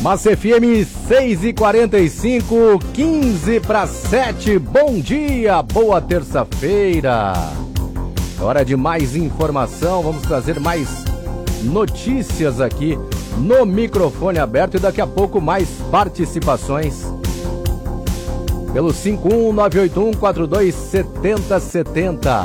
Massa FM 6h45, 15 para 7. Bom dia, boa terça-feira. É hora de mais informação, vamos trazer mais notícias aqui no microfone aberto e daqui a pouco mais participações pelo 51981427070.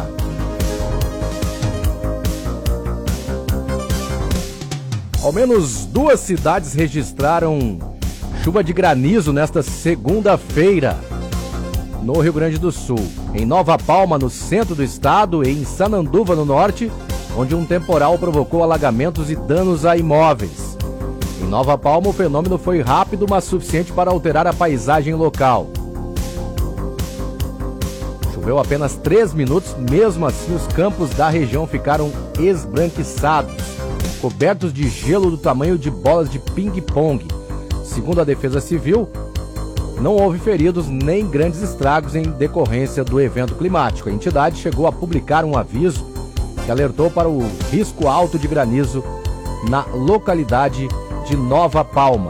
Ao menos 2 cidades registraram chuva de granizo nesta segunda-feira no Rio Grande do Sul. Em Nova Palma, no centro do estado, e em Sananduva, no norte, onde um temporal provocou alagamentos e danos a imóveis. Em Nova Palma, o fenômeno foi rápido, mas suficiente para alterar a paisagem local. Choveu apenas 3 minutos, mesmo assim os campos da região ficaram esbranquiçados, cobertos de gelo do tamanho de bolas de ping-pong. Segundo a Defesa Civil, não houve feridos nem grandes estragos em decorrência do evento climático. A entidade chegou a publicar um aviso que alertou para o risco alto de granizo na localidade de Nova Palma.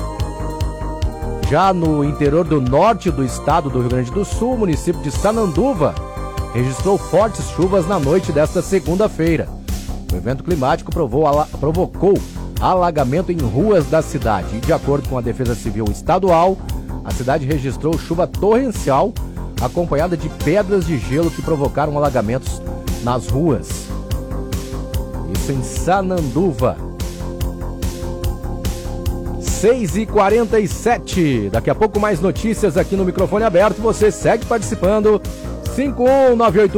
Já no interior do norte do estado do Rio Grande do Sul, o município de Sananduva registrou fortes chuvas na noite desta segunda-feira. O evento climático provocou alagamento em ruas da cidade. E de acordo com a Defesa Civil Estadual, a cidade registrou chuva torrencial acompanhada de pedras de gelo que provocaram alagamentos nas ruas. Isso em Sananduva. 6h47. Daqui a pouco mais notícias aqui no microfone aberto. Você segue participando. 51981